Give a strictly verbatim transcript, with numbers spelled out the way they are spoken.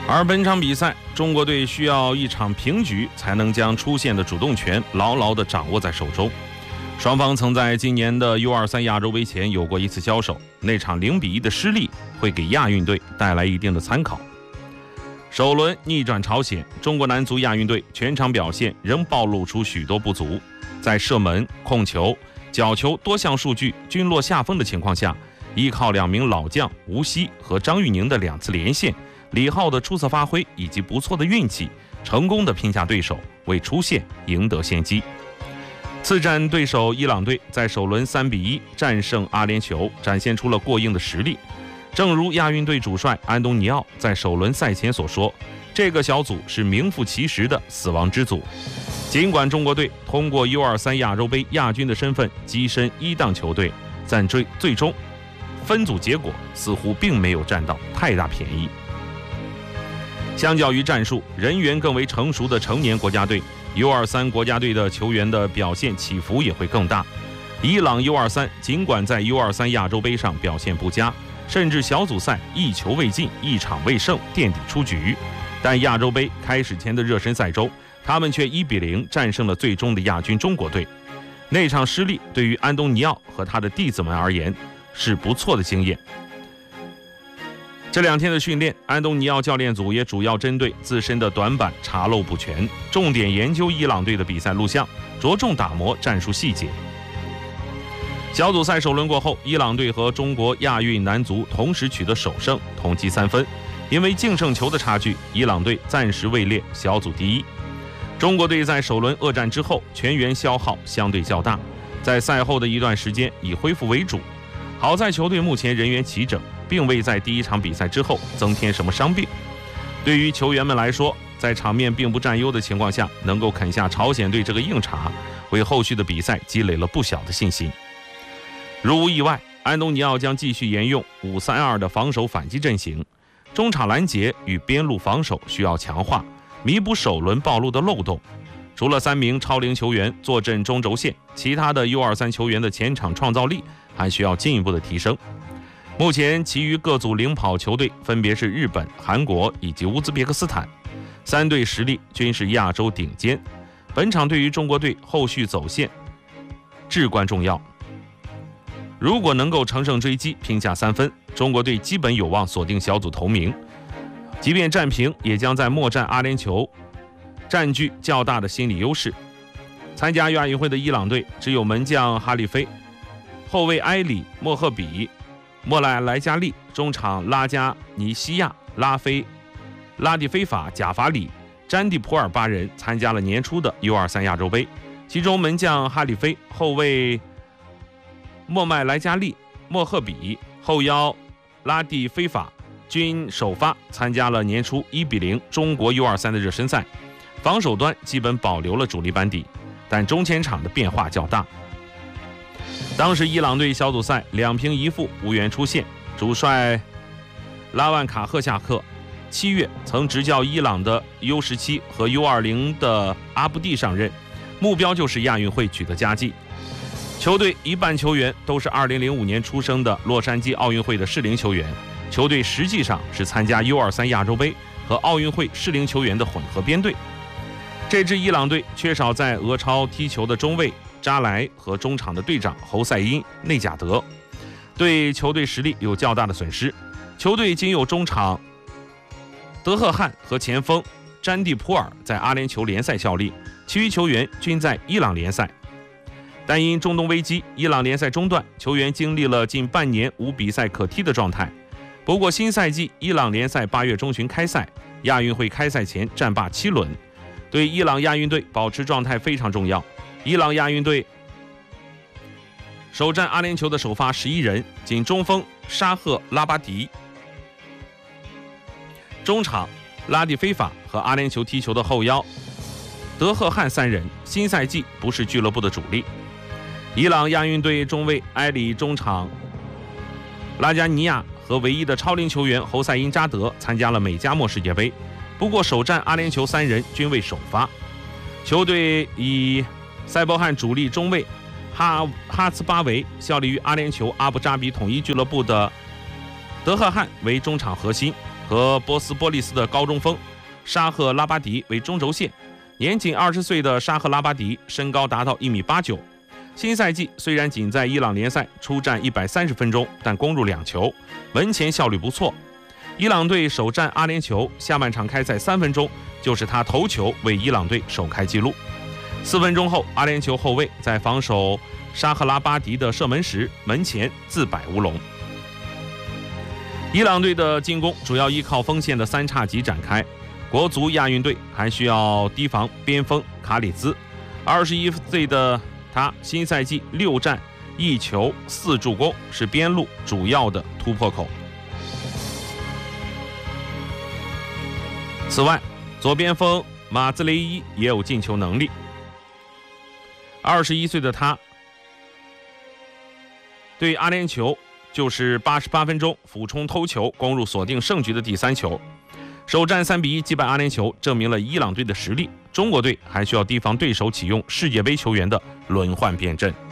而本场比赛，中国队需要一场平局才能将出线的主动权牢牢地掌握在手中。双方曾在今年的 U 二三 亚洲杯前有过一次交手，那场零比一的失利会给亚运队带来一定的参考。首轮逆转朝鲜，中国男足亚运队全场表现仍暴露出许多不足，在射门、控球、角球多项数据均落下风的情况下，依靠两名老将吴曦和张玉宁的两次连线，李浩的出色发挥以及不错的运气，成功的拼下对手，为出线赢得先机。次战对手伊朗队在首轮三比一战胜阿联酋，展现出了过硬的实力。正如亚运队主帅安东尼奥在首轮赛前所说，这个小组是名副其实的死亡之组。尽管中国队通过 U 二三 亚洲杯亚军的身份跻身一档球队，但最最终分组结果似乎并没有占到太大便宜。相较于战术，人员更为成熟的成年国家队 U 二三 国家队的球员的表现起伏也会更大。伊朗 U 二三 尽管在 U 二三 亚洲杯上表现不佳，甚至小组赛一球未进，一场未胜，垫底出局，但亚洲杯开始前的热身赛中，他们却一比零战胜了最终的亚军中国队。那场失利对于安东尼奥和他的弟子们而言是不错的经验。这两天的训练，安东尼奥教练组也主要针对自身的短板查漏补全，重点研究伊朗队的比赛录像，着重打磨战术细节。小组赛首轮过后，伊朗队和中国亚运男足同时取得首胜，同积三分。因为净胜球的差距，伊朗队暂时位列小组第一。中国队在首轮恶战之后，全员消耗相对较大，在赛后的一段时间以恢复为主。好在球队目前人员齐整，并未在第一场比赛之后增添什么伤病。对于球员们来说，在场面并不占优的情况下，能够啃下朝鲜队这个硬茬，为后续的比赛积累了不小的信心。如无意外，安东尼奥将继续沿用五三二的防守反击阵型，中场拦截与边路防守需要强化，弥补首轮暴露的漏洞。除了三名超龄球员坐镇中轴线，其他的 U 二三 球员的前场创造力还需要进一步的提升。目前其余各组领跑球队分别是日本、韩国以及乌兹别克斯坦，三队实力均是亚洲顶尖。本场对于中国队后续走线至关重要。如果能够乘胜追击，拼下三分，中国队基本有望锁定小组头名。即便战平，也将在末战阿联酋占据较大的心理优势。参加亚运会的伊朗队只有门将哈利菲、后卫埃里、莫赫比、莫赖莱加利，中场拉加尼西亚、拉菲、拉蒂菲法、贾法里、詹蒂普尔八人参加了年初的 U 二三 亚洲杯，其中门将哈里菲、后卫莫麦莱加利、莫赫比、后腰拉蒂菲法均首发参加了年初一比零中国 U 二三 的热身赛，防守端基本保留了主力班底，但中前场的变化较大。当时伊朗队小组赛两平一负，无缘出线。主帅拉万卡赫夏克七月曾执教伊朗的 U 十七 和 U 二十 的阿布蒂上任，目标就是亚运会取得佳绩。球队一半球员都是二零零五年出生的洛杉矶奥运会的适龄球员，球队实际上是参加 U 二三 亚洲杯和奥运会适龄球员的混合编队。这支伊朗队缺少在俄超踢球的中卫扎莱和中场的队长侯赛因、内贾德，对球队实力有较大的损失。球队仅有中场德赫汉和前锋詹蒂普尔在阿联酋联赛效力，其余球员均在伊朗联赛。但因中东危机，伊朗联赛中断，球员经历了近半年无比赛可踢的状态。不过新赛季伊朗联赛八月中旬开赛，亚运会开赛前战罢七轮，对伊朗亚运队保持状态非常重要。伊朗亚运队首战阿联酋的首发十一人，仅中锋沙赫拉巴迪、中场拉蒂菲法和阿联酋踢球的后腰德赫汉三人，新赛季不是俱乐部的主力。伊朗亚运队中卫埃里、中场拉加尼亚和唯一的超龄球员侯赛因扎德参加了美加墨世界杯，不过首战阿联酋三人均未首发。球队以塞伯汉主力中卫哈哈茨巴维、效力于阿联酋阿布扎比统一俱乐部的德赫汉为中场核心， 和波斯波利斯的高中锋沙赫拉巴迪为中轴线。年仅二十岁的沙赫拉巴迪身高达到一米八九。新赛季虽然仅在伊朗联赛出战一百三十分钟，但攻入两球，门前效率不错。伊朗队首战阿联酋，下半场开赛三分钟，就是他头球为伊朗队首开纪录。四分钟后，阿联酋后卫在防守沙赫拉巴迪的射门时，门前自摆乌龙。伊朗队的进攻主要依靠锋线的三叉戟展开，国足亚运队还需要提防边锋卡里兹。二十一岁的他新赛季六战一球四助攻，是边路主要的突破口。此外，左边锋马兹雷伊也有进球能力。二十一岁的他对阿联酋就是八十八分钟俯冲偷球攻入锁定胜局的第三球。首战三比一击败阿联酋，证明了伊朗队的实力。中国队还需要提防对手启用世界杯球员的轮换变阵。